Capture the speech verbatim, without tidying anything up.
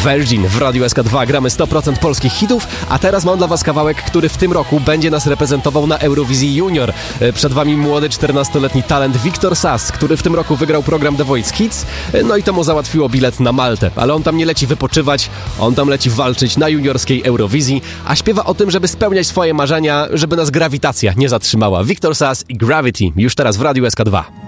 Virgin w Radiu S K dwa gramy sto procent polskich hitów, a teraz mam dla was kawałek, który w tym roku będzie nas reprezentował na Eurowizji Junior. Przed wami młody czternastoletni talent Victor Sass, który w tym roku wygrał program The Voice Kids, no i to mu załatwiło bilet na Maltę, ale on tam nie leci wypoczywać, on tam leci walczyć na juniorskiej Eurowizji, a śpiewa o tym, żeby spełniać swoje marzenia, żeby nas grawitacja nie zatrzymała. Victor Sass i Gravity już teraz w Radiu S K dwa.